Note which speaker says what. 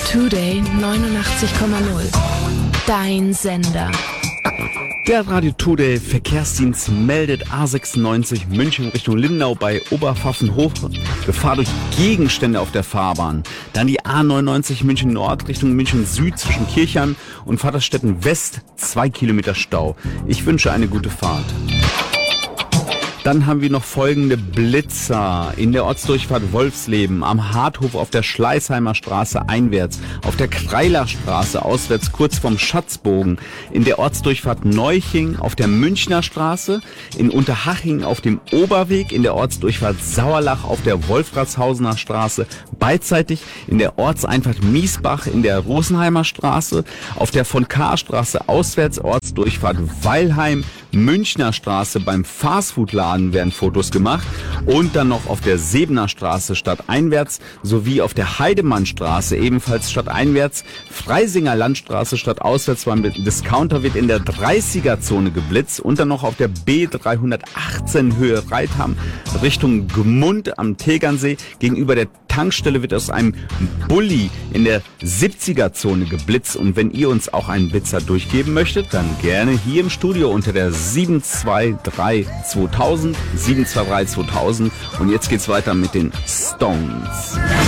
Speaker 1: Today 89,0. Dein Sender.
Speaker 2: Der Radio Today Verkehrsdienst meldet A96 München Richtung Lindau bei Oberpfaffenhof. Gefahr durch Gegenstände auf der Fahrbahn. Dann die A99 München Nord Richtung München Süd zwischen Kirchheim und Vaterstetten West 2 Kilometer Stau. Ich wünsche eine gute Fahrt. Dann haben wir noch folgende Blitzer in der Ortsdurchfahrt Wolfsleben, am Harthof auf der Schleißheimer Straße einwärts, auf der Kreilerstraße auswärts kurz vorm Schatzbogen, in der Ortsdurchfahrt Neuching auf der Münchner Straße, in Unterhaching auf dem Oberweg, in der Ortsdurchfahrt Sauerlach auf der Wolfratshausener Straße, beidseitig in der Ortseinfahrt Miesbach in der Rosenheimer Straße, auf der von Kahr-Straße auswärts Ortsdurchfahrt Weilheim, Münchner Straße beim Fastfood-Laden werden Fotos gemacht und dann noch auf der Sebener Straße stadteinwärts sowie auf der Heidemannstraße ebenfalls stadteinwärts, Freisinger Landstraße stadtauswärts beim Discounter wird in der 30er-Zone geblitzt und dann noch auf der B318 Höhe Reitham Richtung Gmund am Tegernsee gegenüber der Tankstelle wird aus einem Bulli in der 70er-Zone geblitzt und wenn ihr uns auch einen Blitzer durchgeben möchtet, dann gerne hier im Studio unter der 723 2000 und jetzt geht's weiter mit den Stones.